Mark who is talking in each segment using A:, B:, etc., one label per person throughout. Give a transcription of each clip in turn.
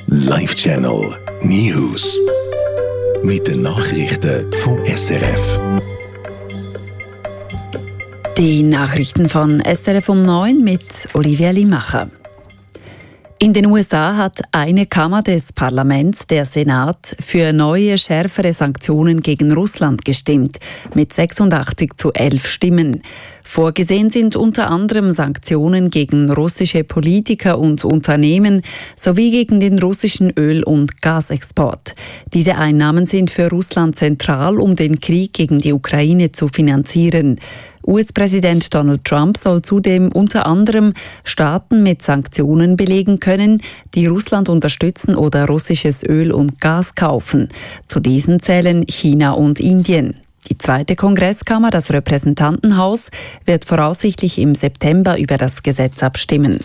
A: Live-Channel News. Mit den Nachrichten vom SRF.
B: Die Nachrichten von SRF um 9 mit Olivia Limacher. In den USA hat eine Kammer des Parlaments, der Senat, für neue, schärfere Sanktionen gegen Russland gestimmt, mit 86:11 Stimmen. Vorgesehen sind unter anderem Sanktionen gegen russische Politiker und Unternehmen sowie gegen den russischen Öl- und Gasexport. Diese Einnahmen sind für Russland zentral, um den Krieg gegen die Ukraine zu finanzieren. US-Präsident Donald Trump soll zudem unter anderem Staaten mit Sanktionen belegen können, die Russland unterstützen oder russisches Öl und Gas kaufen. Zu diesen zählen China und Indien. Die zweite Kongresskammer, das Repräsentantenhaus, wird voraussichtlich im September über das Gesetz abstimmen.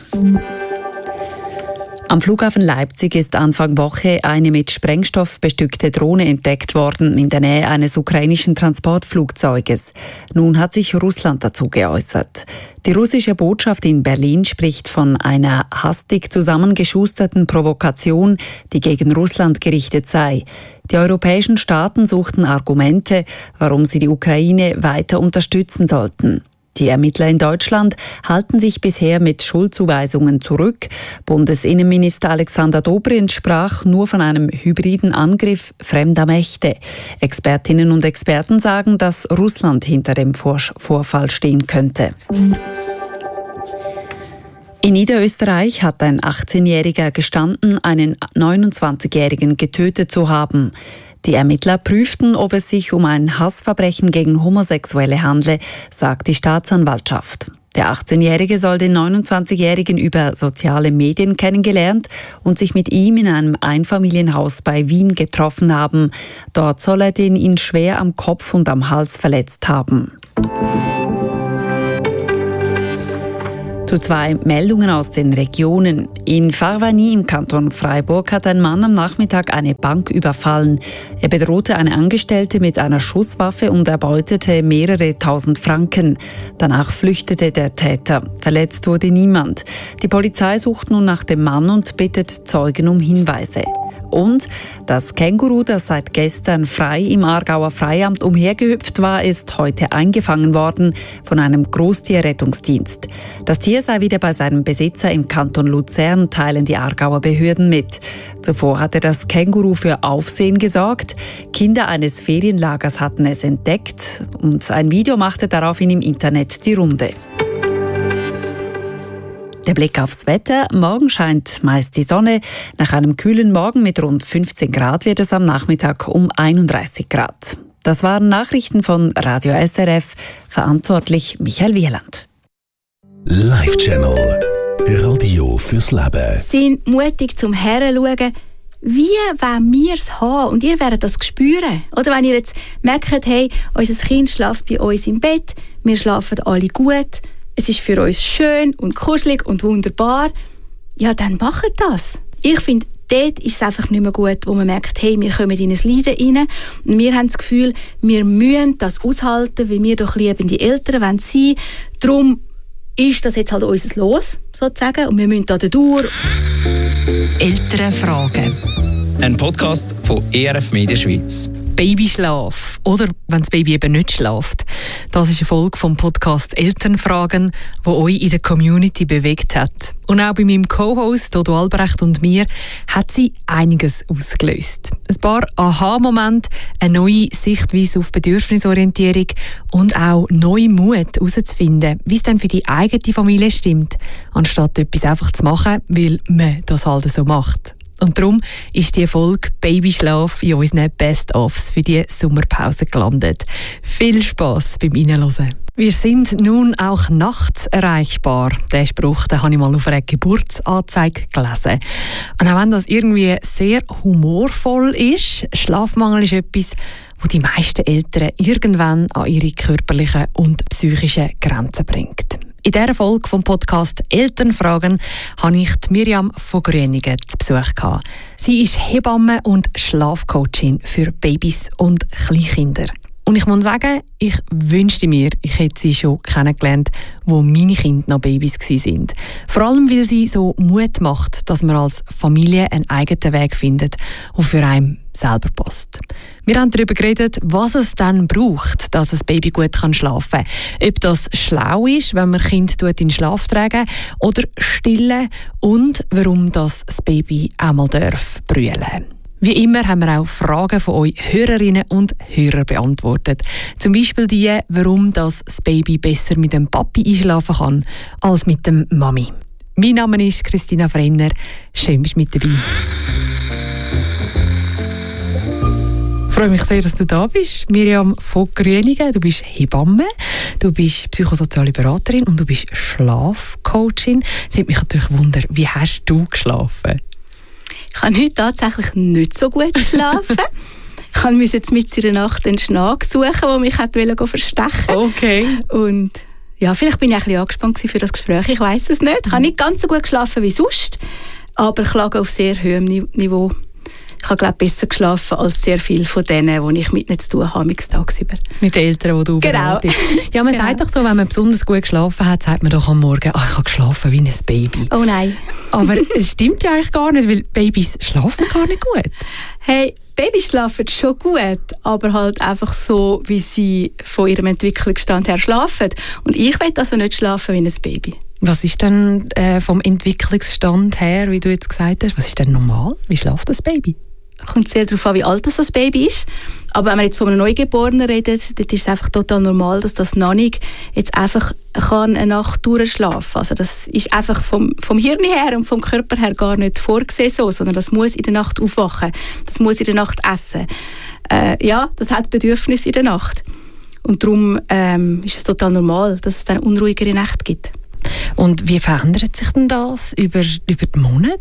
B: Am Flughafen Leipzig ist Anfang Woche eine mit Sprengstoff bestückte Drohne entdeckt worden, in der Nähe eines ukrainischen Transportflugzeuges. Nun hat sich Russland dazu geäußert. Die russische Botschaft in Berlin spricht von einer hastig zusammengeschusterten Provokation, die gegen Russland gerichtet sei. Die europäischen Staaten suchten Argumente, warum sie die Ukraine weiter unterstützen sollten. Die Ermittler in Deutschland halten sich bisher mit Schuldzuweisungen zurück. Bundesinnenminister Alexander Dobrindt sprach nur von einem hybriden Angriff fremder Mächte. Expertinnen und Experten sagen, dass Russland hinter dem Vorfall stehen könnte. In Niederösterreich hat ein 18-Jähriger gestanden, einen 29-Jährigen getötet zu haben. Die Ermittler prüften, ob es sich um ein Hassverbrechen gegen Homosexuelle handle, sagt die Staatsanwaltschaft. Der 18-Jährige soll den 29-Jährigen über soziale Medien kennengelernt und sich mit ihm in einem Einfamilienhaus bei Wien getroffen haben. Dort soll er ihn schwer am Kopf und am Hals verletzt haben. Zu zwei Meldungen aus den Regionen. In Farvagny im Kanton Freiburg hat ein Mann am Nachmittag eine Bank überfallen. Er bedrohte eine Angestellte mit einer Schusswaffe und erbeutete mehrere tausend Franken. Danach flüchtete der Täter. Verletzt wurde niemand. Die Polizei sucht nun nach dem Mann und bittet Zeugen um Hinweise. Und das Känguru, das seit gestern frei im Aargauer Freiamt umhergehüpft war, ist heute eingefangen worden von einem Großtierrettungsdienst. Das Tier sei wieder bei seinem Besitzer im Kanton Luzern, teilen die Aargauer Behörden mit. Zuvor hatte das Känguru für Aufsehen gesorgt. Kinder eines Ferienlagers hatten es entdeckt und ein Video machte daraufhin im Internet die Runde. Der Blick aufs Wetter. Morgen scheint meist die Sonne. Nach einem kühlen Morgen mit rund 15 Grad wird es am Nachmittag um 31 Grad. Das waren Nachrichten von Radio SRF. Verantwortlich Michael Wieland.
A: Live-Channel. Radio fürs Leben.
C: Sind mutig zum Heranschauen, wie wollen wir es haben? Und ihr werdet das spüren. Oder wenn ihr jetzt merkt, hey, unser Kind schläft bei uns im Bett, wir schlafen alle gut, es ist für uns schön und kuschelig und wunderbar, ja, dann macht das. Ich finde, dort ist es einfach nicht mehr gut, wo man merkt, hey, wir kommen in ein Leiden rein und wir haben das Gefühl, wir müssen das aushalten, weil wir doch liebende Eltern sein wollen. Darum ist das jetzt halt unser Los, sozusagen, und wir müssen da durch.
D: Elternfragen. Ein Podcast von ERF Media Schweiz.
E: Babyschlaf oder wenn das Baby eben nicht schläft. Das ist eine Folge vom Podcast Elternfragen, die euch in der Community bewegt hat. Und auch bei meinem Co-Host Dodo Albrecht und mir hat sie einiges ausgelöst. Ein paar Aha-Momente, eine neue Sichtweise auf Bedürfnisorientierung und auch neue Mut herauszufinden, wie es dann für die eigene Familie stimmt, anstatt etwas einfach zu machen, weil man das halt so macht. Und darum ist die Folge Babyschlaf in unseren Best-ofs für die Sommerpause gelandet. Viel Spass beim Reinhören. Wir sind nun auch nachts erreichbar. Den Spruch den habe ich mal auf einer Geburtsanzeige gelesen. Und auch wenn das irgendwie sehr humorvoll ist, Schlafmangel ist etwas, wo die meisten Eltern irgendwann an ihre körperlichen und psychischen Grenzen bringt. In dieser Folge vom Podcast Elternfragen habe ich die Miriam von Gröningen zu Besuch gehabt. Sie ist Hebamme und Schlafcoachin für Babys und Kleinkinder. Und ich muss sagen, ich wünschte mir, ich hätte sie schon kennengelernt, wo meine Kinder noch Babys waren. Vor allem, weil sie so Mut macht, dass man als Familie einen eigenen Weg findet, der für einen selber passt. Wir haben darüber geredet, was es dann braucht, dass ein Baby gut schlafen kann. Ob das schlau ist, wenn man Kind in den Schlaf tragen oder stillen und warum das Baby einmal brüllen darf. Wie immer haben wir auch Fragen von euch Hörerinnen und Hörern beantwortet. Zum Beispiel die, warum das Baby besser mit dem Papi einschlafen kann als mit dem Mami. Mein Name ist Christina Frenner. Schön, bist du mit dabei. Ich freue mich sehr, dass du da bist. Miriam von Grüningen, du bist Hebamme, du bist psychosoziale Beraterin und du bist Schlafcoachin. Es nimmt mich natürlich Wunder, wie hast du geschlafen?
C: Ich habe heute tatsächlich nicht so gut geschlafen. Ich musste jetzt mit in der Nacht einen Schnack suchen, der mich verstechen wollte.
E: Okay.
C: Und ja, vielleicht bin ich ein bisschen angespannt für das Gespräch, ich weiss es nicht. Ich habe nicht ganz so gut geschlafen wie sonst, aber ich lag auf sehr hohem Niveau. Ich habe, glaube ich, besser geschlafen als sehr viele von denen, die ich mit nicht zu tun habe, tagsüber.
E: Mit den Eltern, die du beratest. Ja, man sagt doch so, wenn man besonders gut geschlafen hat, sagt man doch am Morgen, ich habe geschlafen wie ein Baby.
C: Oh nein.
E: Aber es stimmt ja eigentlich gar nicht, weil Babys schlafen gar nicht gut.
C: Hey, Babys schlafen schon gut, aber halt einfach so, wie sie von ihrem Entwicklungsstand her schlafen. Und ich will also nicht schlafen wie ein Baby.
E: Was ist denn vom Entwicklungsstand her, wie du jetzt gesagt hast, was ist denn normal? Wie schläft das Baby?
C: Kommt sehr darauf an, wie alt das Baby ist. Aber wenn wir jetzt von einem Neugeborenen reden, dann ist es einfach total normal, dass das noch nicht jetzt einfach eine Nacht durchschlafen kann. Also das ist einfach vom Hirn her und vom Körper her gar nicht vorgesehen so, sondern das muss in der Nacht aufwachen. Das muss in der Nacht essen. Ja, das hat Bedürfnisse in der Nacht. Und darum ist es total normal, dass es dann unruhigere Nächte gibt.
E: Und wie verändert sich denn das über die Monate?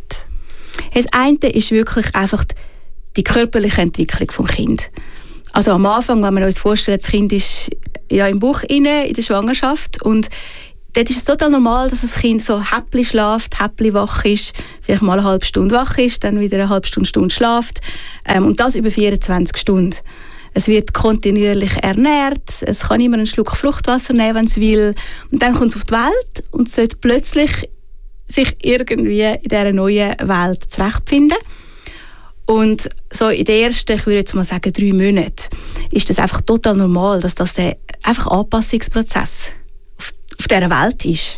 C: Das eine ist wirklich einfach die körperliche Entwicklung des Kindes. Also am Anfang, wenn wir uns vorstellen, das Kind ist ja im Bauch inne, in der Schwangerschaft, und dort ist es total normal, dass das Kind so häppli schläft, häppli wach ist, vielleicht mal eine halbe Stunde wach ist, dann wieder eine halbe Stunde schläft, und das über 24 Stunden. Es wird kontinuierlich ernährt, es kann immer einen Schluck Fruchtwasser nehmen, wenn es will, und dann kommt es auf die Welt und sollte plötzlich sich irgendwie in dieser neuen Welt zurechtfinden. Und so in den ersten, ich würde jetzt mal sagen, 3 Monaten, ist das einfach total normal, dass das der einfach Anpassungsprozess auf dieser Welt ist.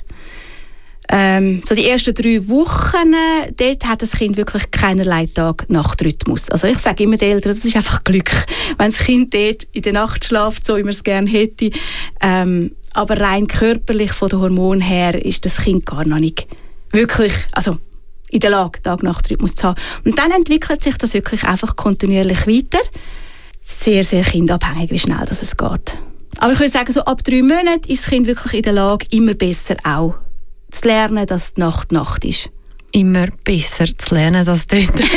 C: So die ersten 3 Wochen, dort hat das Kind wirklich keinerlei Tag-Nacht-Rhythmus. Also ich sage immer den Eltern, das ist einfach Glück, wenn das Kind dort in der Nacht schläft, so wie man es gerne hätte. Aber rein körperlich von den Hormonen her ist das Kind gar noch nicht wirklich, also in der Lage, Tag-Nacht-Rhythmus zu haben. Und dann entwickelt sich das wirklich einfach kontinuierlich weiter. Sehr, sehr kindabhängig, wie schnell das es geht. Aber ich würde sagen, so ab 3 Monaten ist das Kind wirklich in der Lage, immer besser auch zu lernen, dass die Nacht ist.
E: Immer besser zu lernen, das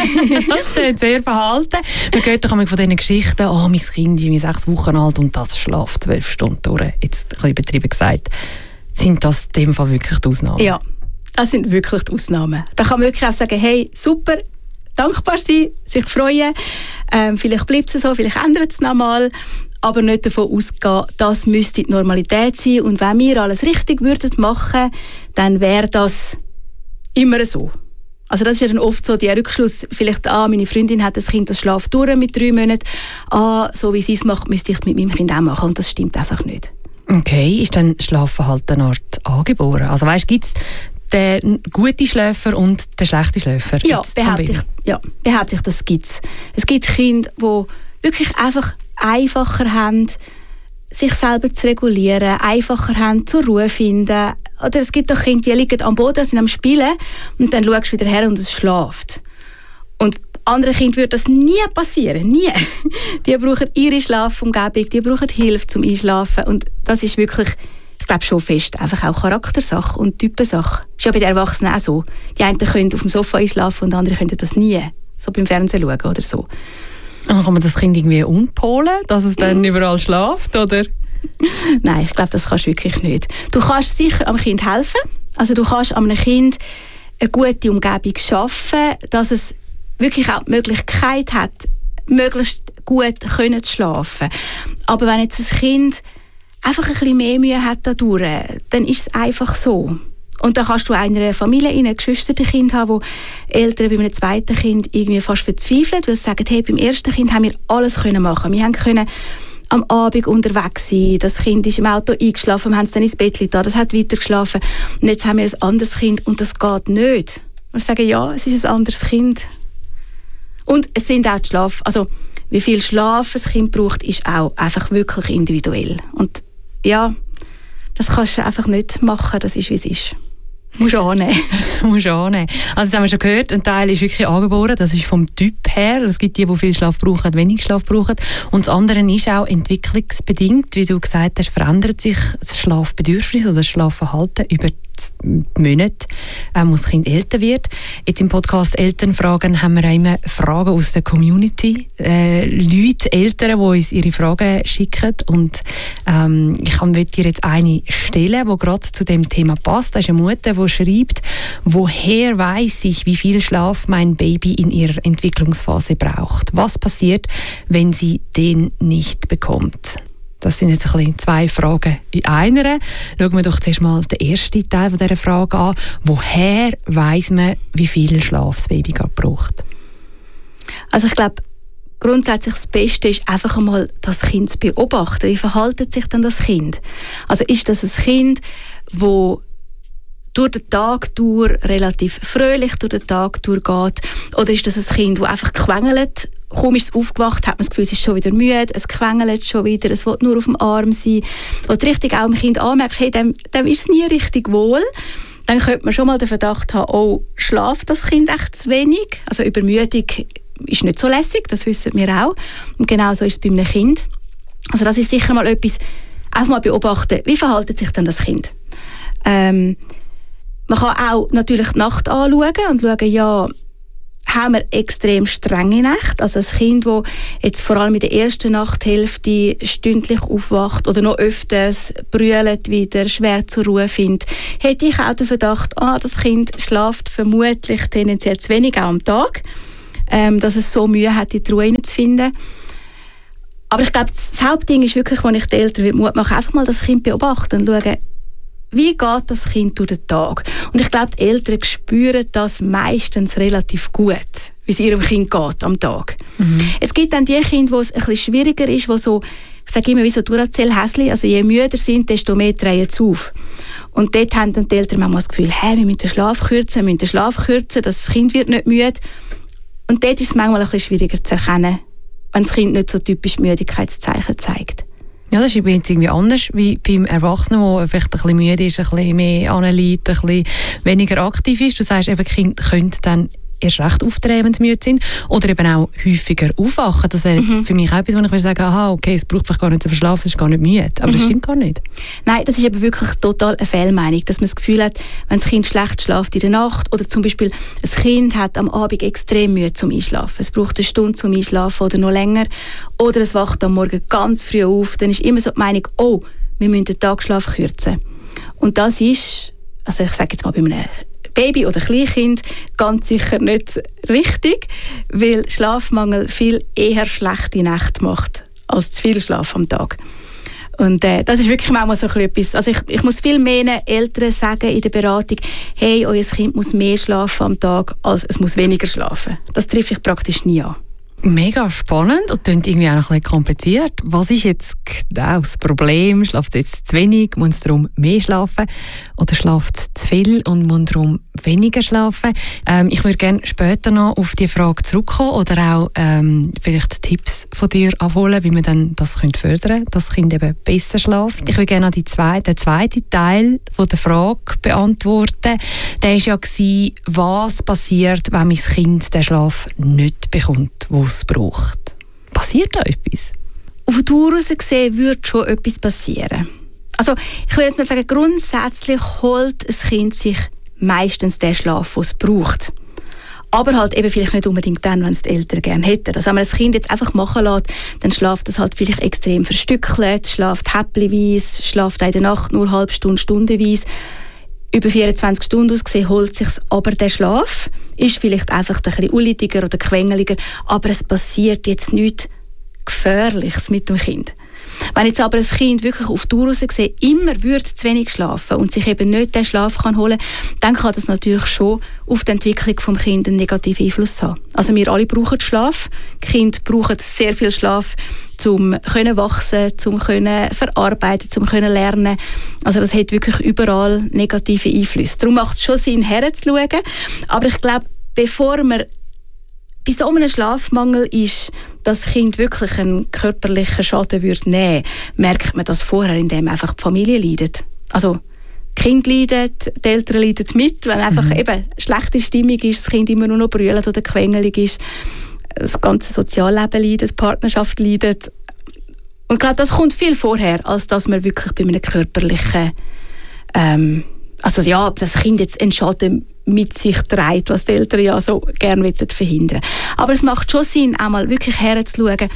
E: klingt sehr verhalten. Man hört doch von diesen Geschichten, mein Kind ist 6 Wochen alt und das schläft 12 Stunden durch. Jetzt ein bisschen übertrieben gesagt. Sind das in dem Fall wirklich die Ausnahmen?
C: Ja, das sind wirklich die Ausnahmen. Da kann man wirklich auch sagen, hey, super, dankbar sein, sich freuen. Vielleicht bleibt es so, vielleicht ändert es nochmal. Aber nicht davon ausgehen, das müsste die Normalität sein. Und wenn wir alles richtig würden machen, dann wäre das immer so. Also das ist ja dann oft so der Rückschluss, vielleicht, meine Freundin hat das Kind, das schläft durch mit 3 Monaten. So wie sie es macht, müsste ich es mit meinem Kind auch machen. Und das stimmt einfach nicht.
E: Okay, ist dann Schlafen halt eine Art angeboren? Also weißt, gibt es den guten Schläfer und den schlechten Schläfer?
C: Ja, behaupte ich, das gibt es. Es gibt Kinder, die wirklich einfach einfacher haben, sich selber zu regulieren, einfacher haben, zur Ruhe finden. Oder es gibt auch Kinder, die liegen am Boden, sind am Spielen und dann schaust du wieder her und es schläft. Und anderen Kindern würde das nie passieren, nie. Die brauchen ihre Schlafumgebung, die brauchen Hilfe zum Einschlafen und das ist wirklich, ich glaube schon fest, einfach auch Charaktersache und Typensache. Das ist ja bei den Erwachsenen auch so. Die einen können auf dem Sofa einschlafen und andere können das nie. So beim Fernsehen schauen oder so.
E: Kann man das Kind irgendwie umpolen, dass es dann überall schläft, oder?
C: Nein, ich glaube, das kannst du wirklich nicht. Du kannst sicher am Kind helfen. Also du kannst einem Kind eine gute Umgebung schaffen, dass es wirklich auch die Möglichkeit hat, möglichst gut können zu schlafen. Aber wenn jetzt ein Kind einfach ein bisschen mehr Mühe hat dadurch, dann ist es einfach so. Und dann kannst du einer Familie ein Geschwisterkind haben, wo Eltern bei einem zweiten Kind irgendwie fast verzweifeln, weil sie sagen, hey, beim ersten Kind haben wir alles können machen. Wir können am Abend unterwegs sein, das Kind ist im Auto eingeschlafen, wir haben es dann ins Bett getan, das hat weiter geschlafen und jetzt haben wir ein anderes Kind und das geht nicht. Wir sagen, ja, es ist ein anderes Kind. Und es sind auch die Schlaf, also wie viel Schlaf ein Kind braucht, ist auch einfach wirklich individuell. Und ja, das kannst du einfach nicht machen, das ist, wie es ist. Musst du annehmen.
E: Also das haben wir schon gehört, ein Teil ist wirklich angeboren, das ist vom Typ her. Es gibt die viel Schlaf brauchen, wenig Schlaf brauchen. Und das andere ist auch entwicklungsbedingt, wie du gesagt hast, verändert sich das Schlafbedürfnis oder das Schlafverhalten über die Monate, als das Kind älter wird. Jetzt im Podcast «Elternfragen» haben wir auch immer Fragen aus der Community. Leute, Eltern, die uns ihre Fragen schicken. Und ich möchte dir jetzt eine stellen, die gerade zu dem Thema passt. Das ist eine Mutter, die schreibt, woher weiss ich, wie viel Schlaf mein Baby in ihrer Entwicklungsphase braucht? Was passiert, wenn sie den nicht bekommt? Das sind jetzt ein bisschen 2 Fragen in einer. Schauen wir doch zuerst mal den ersten Teil dieser Frage an. Woher weiss man, wie viel Schlaf das Baby gerade braucht?
C: Also ich glaube, grundsätzlich das Beste ist einfach einmal das Kind zu beobachten. Wie verhält sich denn das Kind? Also ist das ein Kind, das durch den Tag durch relativ fröhlich durch den Tag durchgeht? Oder ist das ein Kind, das einfach quengelt? Kaum ist es aufgewacht, hat man das Gefühl, es ist schon wieder müde, es quengelt schon wieder, es will nur auf dem Arm sein. Wo du richtig auch dem Kind anmerkst, hey, dem ist es nie richtig wohl, dann könnte man schon mal den Verdacht haben, oh, schlaft das Kind echt zu wenig? Also Übermüdung ist nicht so lässig, das wissen wir auch. Und genau so ist es bei einem Kind. Also das ist sicher mal etwas, einfach mal beobachten, wie verhält sich denn das Kind? Man kann auch natürlich die Nacht anschauen und schauen, ja, haben wir extrem strenge Nächte. Also ein Kind, das jetzt vor allem in der ersten Nachthälfte stündlich aufwacht oder noch öfters brüllt wieder, schwer zur Ruhe findet, hätte ich auch den Verdacht, das Kind schläft vermutlich tendenziell zu wenig auch am Tag, dass es so Mühe hat, in die Ruhe hineinzufinden. Aber ich glaube, das Hauptding ist wirklich, wenn ich den Eltern Mut mache, einfach mal das Kind beobachten und schauen, wie geht das Kind durch den Tag? Und ich glaube, die Eltern spüren das meistens relativ gut, wie es ihrem Kind geht am Tag. Mhm. Es gibt dann die Kinder, wo es ein bisschen schwieriger ist, wo so, ich sage immer wie so Duracell-Häsli, also je müder sind, desto mehr drehen sie auf. Und dort haben dann die Eltern manchmal das Gefühl, wir müssen den Schlaf kürzen, das Kind wird nicht müde. Und dort ist es manchmal ein bisschen schwieriger zu erkennen, wenn das Kind nicht so typisch Müdigkeitszeichen zeigt.
E: Ja, das ist übrigens irgendwie anders wie beim Erwachsenen, der vielleicht ein bisschen müde ist, ein bisschen mehr anliegt, ein bisschen weniger aktiv ist. Du sagst eben, Kinder können dann erst recht aufdrehen, wenn sie müde sind. Oder eben auch häufiger aufwachen. Das wäre jetzt für mich auch etwas, wo ich würde sagen, okay, es braucht vielleicht gar nicht zu verschlafen, es ist gar nicht müde. Aber das stimmt gar nicht.
C: Nein, das ist eben wirklich total eine Fehlmeinung, dass man das Gefühl hat, wenn das Kind schlecht schläft in der Nacht oder zum Beispiel ein Kind hat am Abend extrem Mühe zum Einschlafen. Es braucht eine Stunde zum Einschlafen oder noch länger. Oder es wacht am Morgen ganz früh auf. Dann ist immer so die Meinung, wir müssen den Tagschlaf kürzen. Und das ist, also ich sage jetzt mal bei einem Baby oder Kleinkind ganz sicher nicht richtig, weil Schlafmangel viel eher schlechte Nächte macht als zu viel Schlaf am Tag. Und das ist wirklich manchmal so etwas. Also ich muss viel mehr Eltern sagen in der Beratung, hey, euer Kind muss mehr schlafen am Tag, als es muss weniger schlafen. Das treffe ich praktisch nie an.
E: Mega spannend und klingt irgendwie auch noch ein bisschen kompliziert. Was ist jetzt genau das Problem? Schlaft es jetzt zu wenig? Muss es darum mehr schlafen? Oder schlaft es zu viel und muss darum weniger schlafen? Ich würde gerne später noch auf die Frage zurückkommen oder auch vielleicht Tipps von dir abholen, wie man dann das fördern könnte, dass das Kind eben besser schläft. Ich würde gerne noch den zweiten Teil von der Frage beantworten. Der war ja, was passiert, wenn mein Kind den Schlaf nicht bekommt, wo es braucht. Passiert da etwas?
C: Auf die Tour raus gesehen würde schon etwas passieren. Also ich würde jetzt mal sagen, grundsätzlich holt ein Kind sich meistens den Schlaf, den es braucht. Aber halt eben vielleicht nicht unbedingt dann, wenn es die Eltern gerne hätten. Also wenn man das Kind jetzt einfach machen lässt, dann schläft es halt vielleicht extrem verstückelt, schläft häppchenweise, schläft in der Nacht nur halb Stunde, stundenweise. über 24 Stunden ausgesehen, holt sich aber der Schlaf. Ist vielleicht einfach ein bisschen unlitiger oder quengeliger, aber es passiert jetzt nichts Gefährliches mit dem Kind. Wenn jetzt aber ein Kind wirklich auf Dauer gesehen immer würde zu wenig schlafen und sich eben nicht den Schlaf kann holen, dann kann das natürlich schon auf die Entwicklung des Kindes einen negativen Einfluss haben. Also wir alle brauchen Schlaf. Die Kinder brauchen sehr viel Schlaf, um wachsen, um verarbeiten, um lernen. Also das hat wirklich überall negative Einflüsse. Darum macht es schon Sinn, herzuschauen. Aber ich glaube, bevor man bei so einem Schlafmangel ist, dass das Kind wirklich einen körperlichen Schaden nehmen würde, merkt man das vorher, indem einfach die Familie leidet. Also die Kinder leiden, die Eltern leiden mit, wenn einfach eben schlechte Stimmung ist, das Kind immer nur noch brüllt oder quengelig ist, das ganze Sozialleben leidet, die Partnerschaft leidet. Und ich glaube, das kommt viel vorher, als dass man wirklich bei einem körperlichen das Kind jetzt einen Schaden mit sich trägt, was die Eltern ja so gerne verhindern wollen. Aber es macht schon Sinn, einmal wirklich herzuschauen,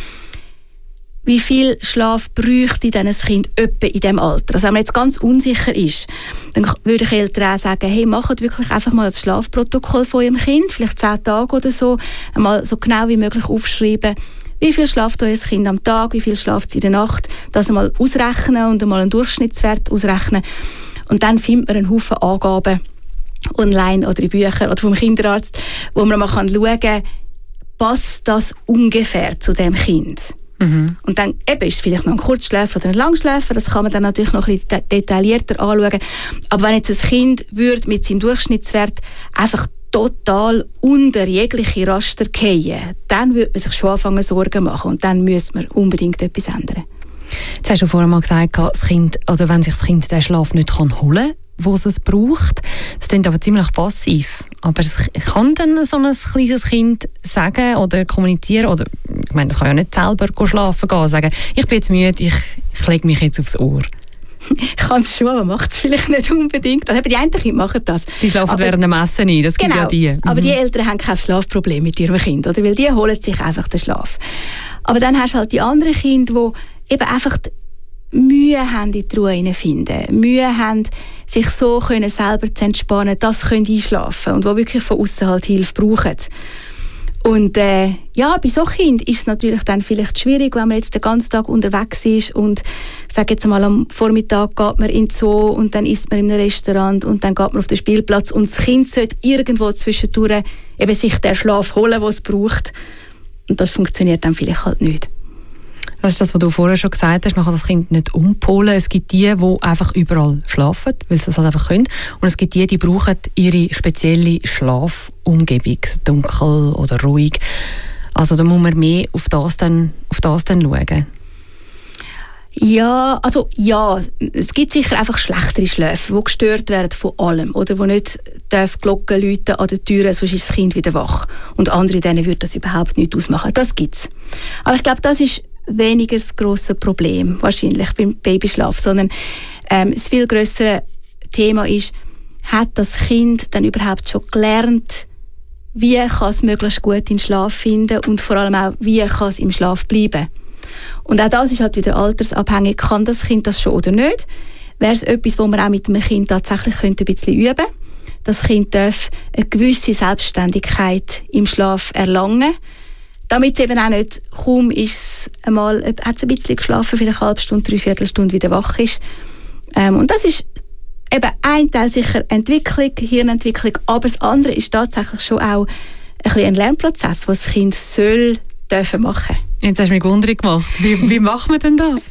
C: wie viel Schlaf bräuchte denn ein Kind etwa in diesem Alter. Also wenn man jetzt ganz unsicher ist, dann würde ich Eltern auch sagen, hey, macht wirklich einfach mal das Schlafprotokoll von eurem Kind, vielleicht 10 Tage oder so, einmal so genau wie möglich aufschreiben, wie viel schlaft euer Kind am Tag, wie viel schlaft es in der Nacht, das einmal ausrechnen und einmal einen Durchschnittswert ausrechnen. Und dann findet man einen Haufen Angaben online oder in Büchern oder vom Kinderarzt, wo man mal schauen kann, passt das ungefähr zu dem Kind. Mhm. Und dann eben ist es vielleicht noch ein Kurzschläfer oder ein Langschläfer, das kann man dann natürlich noch ein bisschen detaillierter anschauen. Aber wenn jetzt ein Kind würde mit seinem Durchschnittswert einfach total unter jegliche Raster fallen, dann würde man sich schon anfangen Sorgen machen und dann müsste man unbedingt etwas ändern.
E: Jetzt hast du vorhin mal gesagt, das Kind, oder wenn sich das Kind den Schlaf nicht holen kann, wo es braucht. Das klingt aber ziemlich passiv. Aber es kann dann so ein kleines Kind sagen oder kommunizieren, oder ich meine, das kann ja nicht selber schlafen gehen, sagen, ich bin jetzt müde, ich lege mich jetzt aufs Ohr.
C: Ich kann es schon, aber macht es vielleicht nicht unbedingt. Also die einen Kinder machen das.
E: Die schlafen während dem Essen ein, das gibt ja die.
C: Aber die Eltern haben kein Schlafproblem mit ihrem Kind, oder? Weil die holen sich einfach den Schlaf. Aber dann hast du halt die anderen Kinder, die eben einfach Mühe haben, in die Ruhe hineinfinden, Mühe haben, sich so können selber zu entspannen, das können einschlafen und die wirklich von außen halt Hilfe brauchen. Und bei so Kindern ist es natürlich dann vielleicht schwierig, wenn man jetzt den ganzen Tag unterwegs ist und ich sage jetzt mal, am Vormittag geht man in den Zoo und dann isst man in einem Restaurant und dann geht man auf den Spielplatz und das Kind sollte irgendwo zwischendurch eben sich den Schlaf holen, den es braucht. Und das funktioniert dann vielleicht halt nicht.
E: Das ist das, was du vorher schon gesagt hast, man kann das Kind nicht umpolen. Es gibt die einfach überall schlafen, weil sie das halt einfach können. Und es gibt die brauchen ihre spezielle Schlafumgebung, dunkel oder ruhig. Also da muss man mehr auf das dann schauen.
C: Ja, es gibt sicher einfach schlechtere Schläfer, die gestört werden von allem oder die nicht Glocken läuten an der Tür, sonst ist das Kind wieder wach. Und andere, denen würde das überhaupt nicht ausmachen. Das gibt es. Aber ich glaube, das ist weniger das grosse Problem wahrscheinlich beim Babyschlaf, sondern das viel grössere Thema ist, hat das Kind dann überhaupt schon gelernt, wie kann es möglichst gut in den Schlaf finden und vor allem auch, wie kann es im Schlaf bleiben. Und auch das ist halt wieder altersabhängig, kann das Kind das schon oder nicht. Wäre es etwas, wo man auch mit einem Kind tatsächlich ein bisschen üben könnte. Das Kind darf eine gewisse Selbstständigkeit im Schlaf erlangen. Damit es eben auch nicht kaum ist, hat es ein bisschen geschlafen, vielleicht eine halbe Stunde, 3/4 Stunde wieder wach ist. Und das ist eben ein Teil sicher Entwicklung, Hirnentwicklung, aber das andere ist tatsächlich schon auch ein Lernprozess, den das Kind dürfen machen.
E: Jetzt hast du mich wundrig gemacht. Wie macht man denn das?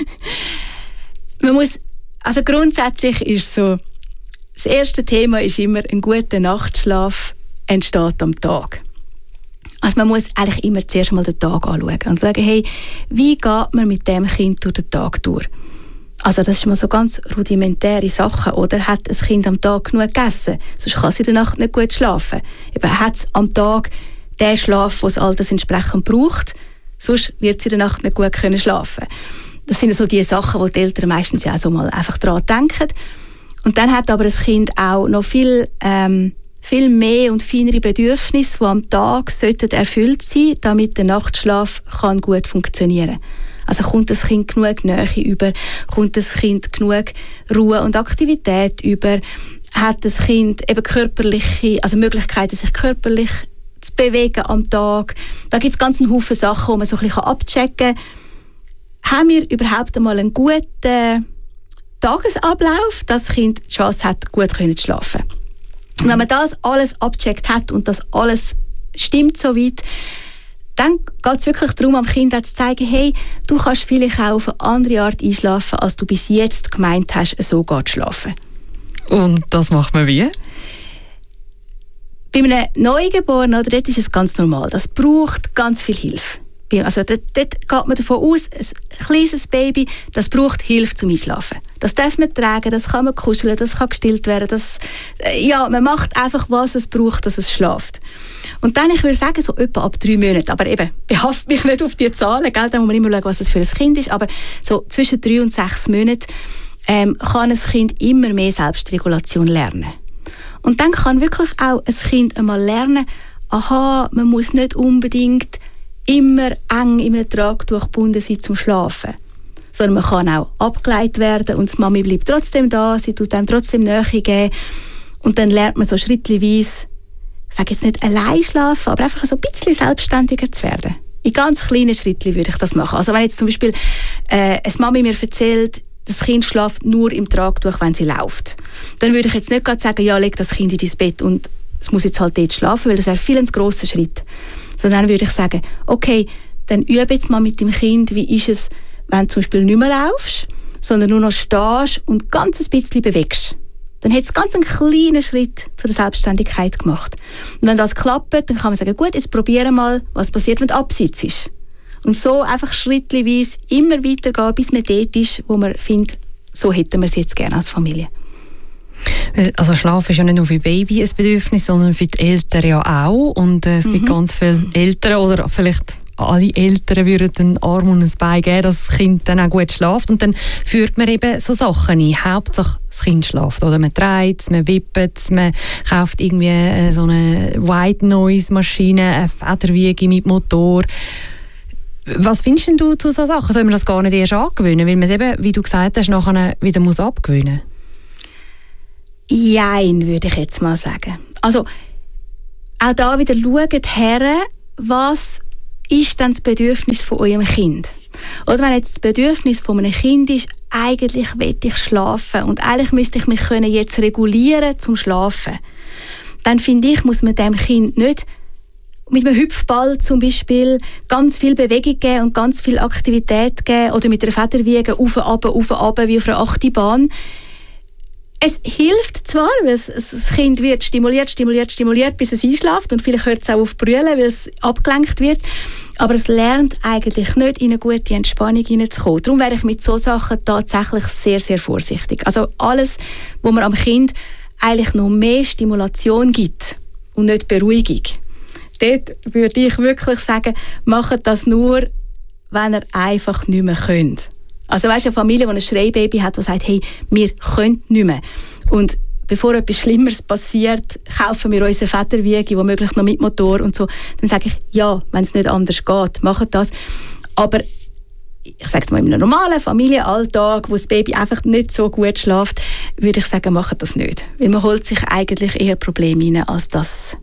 C: Also grundsätzlich ist so, das erste Thema ist immer, ein guter Nachtschlaf entsteht am Tag. Also man muss eigentlich immer zuerst mal den Tag anschauen und schauen, hey, wie geht man mit dem Kind durch den Tag durch? Also das ist mal so ganz rudimentäre Sachen. Oder hat ein Kind am Tag genug gegessen? Sonst kann es in der Nacht nicht gut schlafen. Eben, hat es am Tag den Schlaf, den es altersentsprechend braucht? Sonst wird es in der Nacht nicht gut können schlafen. Das sind so die Sachen, wo die Eltern meistens ja auch so mal einfach daran denken. Und dann hat aber das Kind auch noch viel mehr und feinere Bedürfnisse, die am Tag erfüllt sein sollten, damit der Nachtschlaf kann gut funktionieren kann. Also kommt das Kind genug Nähe über, kommt das Kind genug Ruhe und Aktivität über, hat das Kind eben körperliche, also Möglichkeiten, sich körperlich zu bewegen am Tag. Da gibt es ganz einen Haufen Sachen, die man so ein bisschen abchecken kann. Haben wir überhaupt einmal einen guten Tagesablauf, dass das Kind die Chance hat, gut zu schlafen? Und wenn man das alles abgecheckt hat und das alles stimmt soweit, dann geht es wirklich darum, am Kind zu zeigen, hey, du kannst vielleicht auch auf eine andere Art einschlafen, als du bis jetzt gemeint hast, so geht schlafen.
E: Und das macht man wie?
C: Bei einem Neugeborenen, oder, dort ist es ganz normal. Das braucht ganz viel Hilfe. Also dort geht man davon aus, ein kleines Baby, das braucht Hilfe zum Einschlafen. Das darf man tragen, das kann man kuscheln, das kann gestillt werden. Man macht einfach, was es braucht, dass es schläft. Und dann, ich würde sagen, so etwa ab 3 Monaten, aber eben, behaft mich nicht auf die Zahlen, gell? Da muss man immer schauen, was das für ein Kind ist, aber so zwischen 3 und 6 Monaten kann ein Kind immer mehr Selbstregulation lernen. Und dann kann wirklich auch ein Kind einmal lernen, aha, man muss nicht unbedingt immer eng in einem Tragtuch gebunden sein zum Schlafen. Sondern man kann auch abgeleitet werden und die Mami bleibt trotzdem da, sie tut einem trotzdem Nähe geben. Und dann lernt man so schrittweise, ich sage jetzt nicht allein schlafen, aber einfach so ein bisschen selbstständiger zu werden. In ganz kleinen Schritten würde ich das machen. Also wenn jetzt zum Beispiel eine Mami mir erzählt, das Kind schläft nur im Tragtuch, wenn sie läuft, dann würde ich jetzt nicht gerade sagen, ja, leg das Kind in dein Bett und es muss jetzt halt dort schlafen, weil das wäre viel ein grosser Schritt. Sondern dann würde ich sagen, okay, dann übe jetzt mal mit dem Kind, wie ist es, wenn du zum Beispiel nicht mehr laufst, sondern nur noch stehst und ganz ein bisschen bewegst. Dann hat es ganz einen kleinen Schritt zu der Selbstständigkeit gemacht. Und wenn das klappt, dann kann man sagen, gut, jetzt probieren mal, was passiert, wenn du absitzt. Und so einfach schrittweise immer weitergehen, bis man dort ist, wo man findet, so hätten wir es jetzt gerne als Familie.
E: Also Schlaf ist ja nicht nur für Baby ein Bedürfnis, sondern für die Eltern ja auch. Und es gibt ganz viele Eltern, oder vielleicht alle Eltern würden einen Arm und ein Bein geben, dass das Kind dann auch gut schläft. Und dann führt man eben so Sachen ein. Hauptsache das Kind schläft. Oder man dreht es, man wippt es, man kauft irgendwie so eine White-Noise-Maschine, eine Federwiege mit Motor. Was findest du zu solchen Sachen? Soll man das gar nicht erst angewöhnen? Weil man es eben, wie du gesagt hast, nachher wieder abgewöhnen muss?
C: Jein, würde ich jetzt mal sagen. Also, auch da wieder schaut her, was ist denn das Bedürfnis von eurem Kind? Oder wenn jetzt das Bedürfnis von einem Kind ist, eigentlich will ich schlafen und eigentlich müsste ich mich jetzt regulieren zum Schlafen, dann finde ich, muss man dem Kind nicht mit einem Hüpfball zum Beispiel ganz viel Bewegung geben und ganz viel Aktivität geben oder mit einer Federwiege auf und runter, wie auf einer Achterbahn. Es hilft zwar, weil das Kind wird stimuliert, bis es einschläft und vielleicht hört es auch auf zu brüllen, weil es abgelenkt wird, aber es lernt eigentlich nicht, in eine gute Entspannung hineinzukommen. Darum wäre ich mit solchen Sachen tatsächlich sehr, sehr vorsichtig. Also alles, wo man am Kind eigentlich noch mehr Stimulation gibt und nicht Beruhigung. Dort würde ich wirklich sagen, macht das nur, wenn ihr einfach nicht mehr könnt. Also weißt du, eine Familie, die ein Schreibaby hat, die sagt, hey, wir können nicht mehr. Und bevor etwas Schlimmeres passiert, kaufen wir uns eine Federwiege, womöglich noch mit Motor und so. Dann sage ich, ja, wenn es nicht anders geht, macht das. Aber ich sage es mal, in einem normalen Familienalltag, wo das Baby einfach nicht so gut schläft, würde ich sagen, macht das nicht. Weil man holt sich eigentlich eher Probleme rein, als dass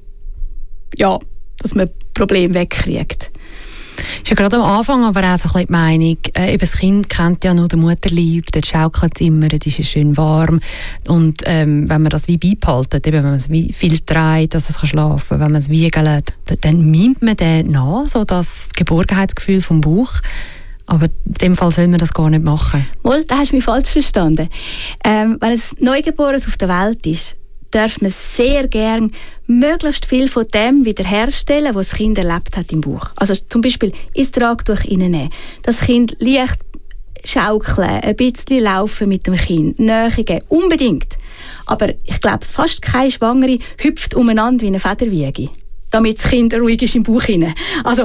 C: man Probleme wegkriegt.
E: Ist ja gerade am Anfang aber auch so ein bisschen die Meinung, eben das Kind kennt ja nur den Mutterleib, dort schaukelt es immer, dort ist es schön warm. Und wenn man das wie beibehaltet, eben wenn man es wie viel dreht, dass es schlafen kann, wenn man es wiegelt, dann mimt man den nach, so das Geborgenheitsgefühl vom Bauch. Aber in dem Fall soll man das gar nicht machen.
C: Wohl, da hast du mich falsch verstanden. Wenn ein Neugeborenes auf der Welt ist, darf man sehr gern möglichst viel von dem wiederherstellen, was das Kind erlebt hat im Bauch. Also zum Beispiel ins Tragtuch reinnehmen, das Kind leicht schaukeln, ein bisschen laufen mit dem Kind, Nähe geben, unbedingt. Aber ich glaube, fast keine Schwangere hüpft umeinander wie eine Federwiege, damit das Kind ruhig ist im Bauch hinein. Also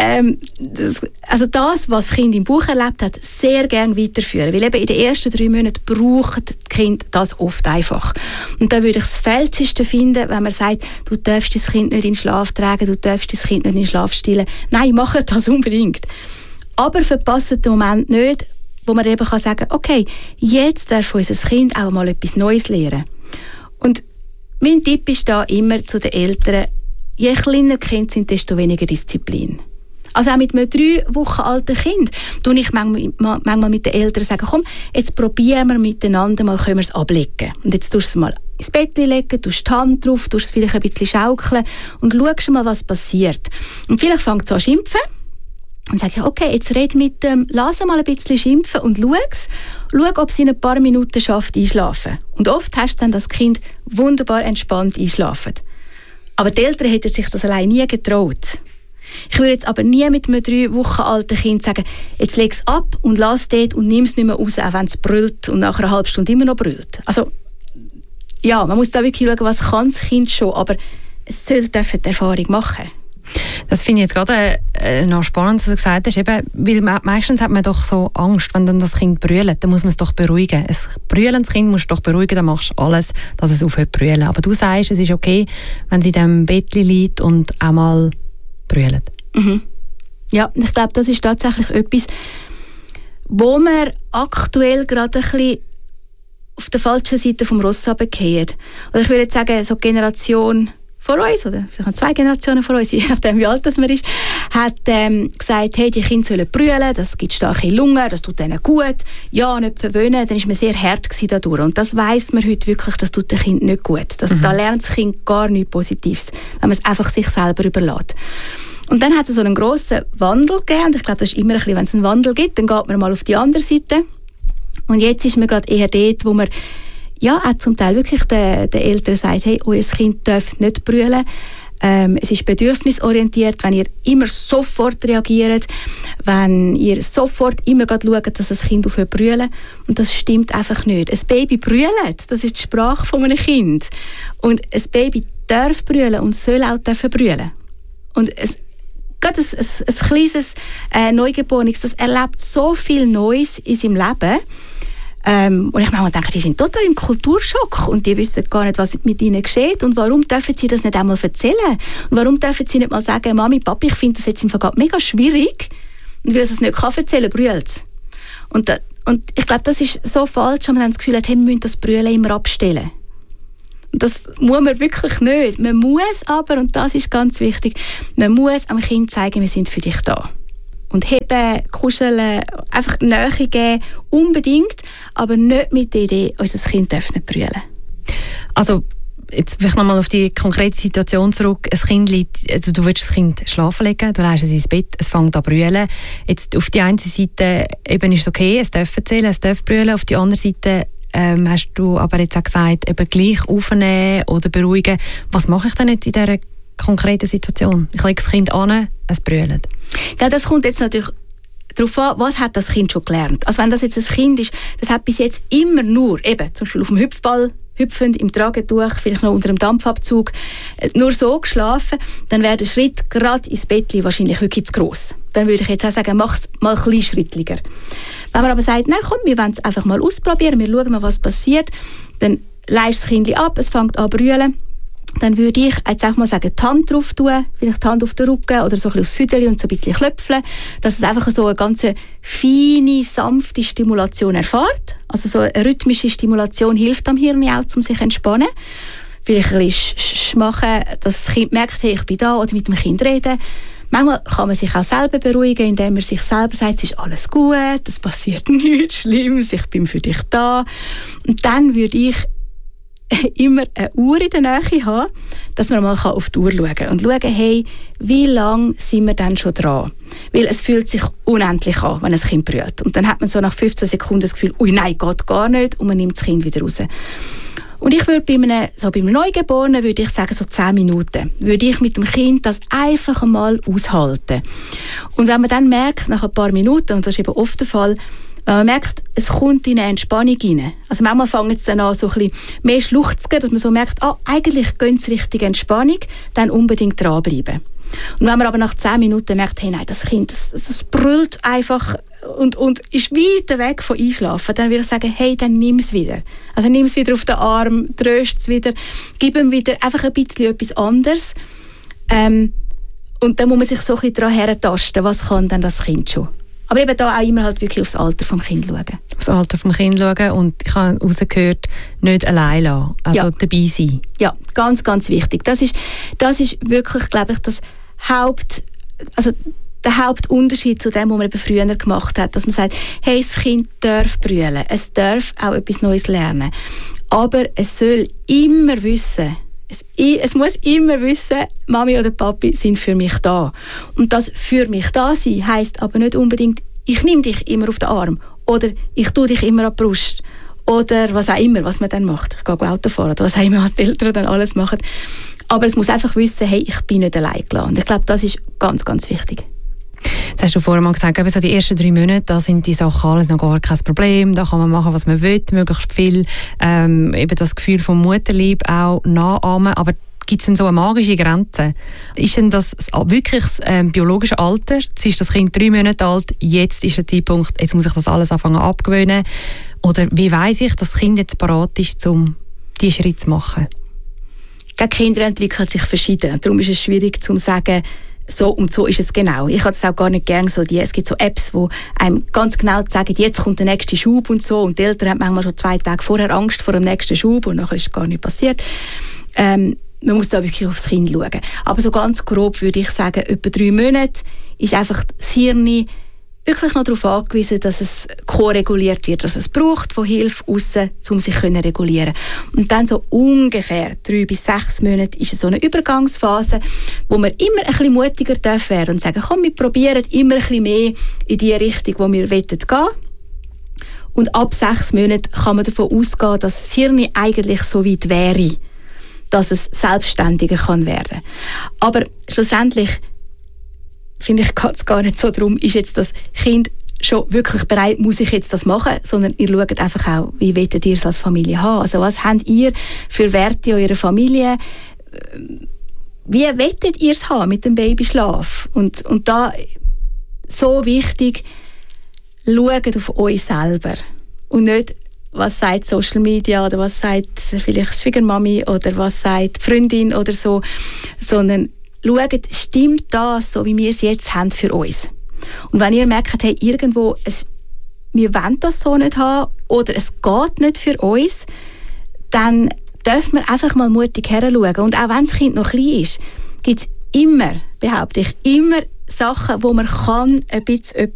C: das, was das Kind im Bauch erlebt hat, sehr gerne weiterführen. Weil eben in den ersten 3 Monaten braucht das Kind das oft einfach. Und da würde ich das Falscheste finden, wenn man sagt, du darfst das Kind nicht in den Schlaf tragen, du darfst das Kind nicht in den Schlaf stillen. Nein, macht das unbedingt. Aber verpasst den Moment nicht, wo man eben sagen kann, okay, jetzt darf unser Kind auch mal etwas Neues lernen. Und mein Tipp ist da immer zu den Eltern, je kleiner die Kinder sind, desto weniger Disziplin. Also auch mit einem 3 Wochen alten Kind tue ich manchmal mit den Eltern sagen, komm, jetzt probieren wir miteinander mal, können wir es ablegen. Und jetzt tust du es mal ins Bett legen, tust die Hand drauf, tust es vielleicht ein bisschen schaukeln und schaust mal, was passiert. Und vielleicht fängt es an zu schimpfen. Und sage ich, okay, jetzt red mit dem, lass mal ein bisschen schimpfen und schau, ob sie in ein paar Minuten schafft, einschlafen. Und oft hast du dann das Kind wunderbar entspannt einschlafen. Aber die Eltern hätten sich das allein nie getraut. Ich würde jetzt aber nie mit einem 3 Wochen alten Kind sagen, jetzt leg es ab und lass es dort und nimm es nicht mehr raus, auch wenn es brüllt und nach einer halben Stunde immer noch brüllt. Also, ja, man muss da wirklich schauen, was kann das Kind schon, aber es soll die Erfahrung machen.
E: Das finde ich jetzt gerade noch spannend, was du gesagt hast, eben, weil meistens hat man doch so Angst, wenn dann das Kind brüllt, dann muss man es doch beruhigen. Ein brüllendes Kind musst du doch beruhigen, dann machst du alles, dass es aufhört zu brüllen. Aber du sagst, es ist okay, wenn sie in diesem Bettchen liegt und auch mal brüllt.
C: Mhm. Ja, ich glaube, das ist tatsächlich etwas, wo wir aktuell gerade ein bisschen auf der falschen Seite vom Ross runterfallen. Oder ich würde jetzt sagen, so die Generation vor uns, oder vielleicht 2 Generationen vor uns, je nachdem wie alt das man ist, hat gesagt, hey, die Kinder sollen brüllen, das gibt starke Lungen, das tut denen gut, ja, nicht verwöhnen, dann war man sehr hart dadurch. Und das weiss man heute wirklich, das tut dem Kind nicht gut. Da lernt das Kind gar nichts Positives, wenn man es einfach sich selber überlässt. Und dann hat es so einen grossen Wandel gegeben, und ich glaube, das ist immer ein bisschen, wenn es einen Wandel gibt, dann geht man mal auf die andere Seite. Und jetzt ist man gerade eher dort, wo man ja, auch zum Teil wirklich den Eltern sagt, hey, euer Kind darf nicht brüllen. Es ist bedürfnisorientiert, wenn ihr immer sofort reagiert, wenn ihr sofort immer schaut, dass das Kind aufhört zu brüllen. Und das stimmt einfach nicht. Ein Baby brüllt, das ist die Sprache von einem Kind. Und ein Baby darf brüllen und soll auch brüllen. Und gerade ein kleines Neugeborenes, das erlebt so viel Neues in seinem Leben. Und ich manchmal denke, die sind total im Kulturschock und die wissen gar nicht, was mit ihnen geschieht und warum dürfen sie das nicht einmal erzählen und warum dürfen sie nicht mal sagen, Mami, Papi, ich finde das jetzt im Fall mega schwierig und weil es nicht erzählen kann, brüllt es. Und ich glaube, das ist so falsch, wenn man dann das Gefühl hat, hey, wir müssen das Brüllen immer abstellen. Und das muss man wirklich nicht. Man muss aber, und das ist ganz wichtig, man muss am Kind zeigen, wir sind für dich da. Und heben, kuscheln, einfach Nähe geben, unbedingt, aber nicht mit der Idee, unser Kind darf nicht brüllen.
E: Also, jetzt vielleicht nochmal auf die konkrete Situation zurück. Ein Kind liegt, also du willst das Kind schlafen legen, du legst es ins Bett, es fängt an zu brüllen. Jetzt auf die eine Seite eben ist es okay, es darf erzählen, es darf brüllen. Auf die andere Seite hast du aber jetzt auch gesagt, eben gleich aufnehmen oder beruhigen. Was mache ich denn jetzt in dieser konkreten Situation? Ich lege das Kind an, es brüllt.
C: Ja, das kommt jetzt natürlich darauf an, was hat das Kind schon gelernt. Also wenn das jetzt ein Kind ist, das hat bis jetzt immer nur, eben zum Beispiel auf dem Hüpfball, hüpfend, im Tragetuch, vielleicht noch unter dem Dampfabzug, nur so geschlafen, dann wäre der Schritt gerade ins Bettchen wahrscheinlich wirklich zu gross. Dann würde ich jetzt auch sagen, mach es mal ein bisschen schrittlicher. Wenn man aber sagt, nein, komm, wir wollen es einfach mal ausprobieren, wir schauen mal, was passiert, dann leist das Kind ab, es fängt an zu brüllen. Dann würde ich jetzt auch mal sagen, die Hand drauf tun, vielleicht die Hand auf den Rücken oder so ein bisschen aufs Füdeli und so ein bisschen klöpfeln, dass es einfach so eine ganz feine, sanfte Stimulation erfährt. Also so eine rhythmische Stimulation hilft am Hirn auch, um sich zu entspannen. Vielleicht ein bisschen machen, dass das Kind merkt, hey, ich bin da, oder mit dem Kind reden. Manchmal kann man sich auch selber beruhigen, indem man sich selber sagt, es ist alles gut, es passiert nichts Schlimmes, ich bin für dich da. Und dann würde ich immer eine Uhr in der Nähe haben, dass man mal auf die Uhr schauen kann und schauen, hey, wie lange sind wir denn schon dran? Weil es fühlt sich unendlich an, wenn ein Kind brüllt. Und dann hat man so nach 15 Sekunden das Gefühl, ui, nein, geht gar nicht, und man nimmt das Kind wieder raus. Und ich würde bei einem Neugeborenen würde ich sagen, so 10 Minuten, würde ich mit dem Kind das einfach mal aushalten. Und wenn man dann merkt, nach ein paar Minuten, und das ist eben oft der Fall, wenn man merkt, es kommt in eine Entspannung rein. Also manchmal fängt es dann an, so ein bisschen mehr schluchzen, dass man so merkt, eigentlich gehen sie Richtung Entspannung, dann unbedingt dranbleiben. Und wenn man aber nach 10 Minuten merkt, hey, nein, das Kind, das brüllt einfach und ist weiter weg von Einschlafen, dann würde ich sagen, hey, dann nimm es wieder. Also nimm es wieder auf den Arm, tröst es wieder, gib ihm wieder einfach ein bisschen etwas anderes. Und dann muss man sich so ein bisschen daran herentasten, was kann denn das Kind schon. Aber eben da auch immer halt wirklich aufs Alter vom Kind schauen.
E: aufs Alter vom Kind schauen und ich habe herausgehört, nicht allein lassen, also dabei sein.
C: Ja, ganz, ganz wichtig. Das ist wirklich, glaube ich, der Hauptunterschied zu dem, was man eben früher gemacht hat, dass man sagt, hey, das Kind darf brüllen, es darf auch etwas Neues lernen, aber es soll immer wissen, es muss immer wissen, Mami oder Papi sind für mich da. Und das für mich da sein heisst aber nicht unbedingt, ich nehme dich immer auf den Arm oder ich tue dich immer an die Brust oder was auch immer, was man dann macht. Ich gehe Auto fahren oder was auch immer, was die Eltern dann alles machen. Aber es muss einfach wissen, hey, ich bin nicht allein gelassen. Und ich glaube, das ist ganz, ganz wichtig.
E: Das hast du vorher mal gesagt, so die ersten 3 Monate, da sind die Sachen alles noch gar kein Problem, da kann man machen, was man will, möglichst viel eben das Gefühl vom Mutterlieb auch nachahmen, aber gibt es denn so eine magische Grenze? Ist denn das wirklich das biologische Alter? Jetzt ist das Kind 3 Monate alt, jetzt ist der Zeitpunkt, jetzt muss ich das alles anfangen abgewöhnen? Oder wie weiss ich, dass das Kind jetzt bereit ist, um diesen Schritt zu machen?
C: Die Kinder entwickeln sich verschieden. Darum ist es schwierig zu sagen, so und so ist es genau. Ich habe es auch gar nicht gerne so. Es gibt so Apps, die einem ganz genau sagen, jetzt kommt der nächste Schub und so. Und die Eltern haben manchmal schon 2 Tage vorher Angst vor dem nächsten Schub und nachher ist es gar nicht passiert. Man muss da wirklich aufs Kind schauen. Aber so ganz grob würde ich sagen, etwa 3 Monate ist einfach das Hirn wirklich noch darauf angewiesen, dass es ko-reguliert wird, dass es braucht von Hilfe aussen, um sich zu regulieren. Und dann so ungefähr 3 bis 6 Monate ist es so eine Übergangsphase, wo wir immer ein bisschen mutiger werden und sagen, komm, wir probieren immer ein bisschen mehr in die Richtung, wo wir gehen wollen. Und ab 6 Monaten kann man davon ausgehen, dass das Hirn eigentlich so weit wäre, dass es selbstständiger kann werden. Aber schlussendlich finde ich, geht es gar nicht so darum, ist jetzt das Kind schon wirklich bereit, muss ich jetzt das machen, sondern ihr schaut einfach auch, wie wollt ihr es als Familie haben. Also was habt ihr für Werte in eurer Familie? Wie wollt ihr es haben mit dem Babyschlaf? Und da so wichtig, schaut auf euch selber und nicht, was sagt Social Media oder was sagt vielleicht Schwiegermami oder was sagt die Freundin oder so, sondern schaut, stimmt das, so wie wir es jetzt haben, für uns? Und wenn ihr merkt, hey, irgendwo, wir wollen das so nicht haben oder es geht nicht für uns, dann dürfen wir einfach mal mutig heranschauen. Und auch wenn das Kind noch klein ist, gibt es immer, behaupte ich, immer Sachen, wo man kann ein bisschen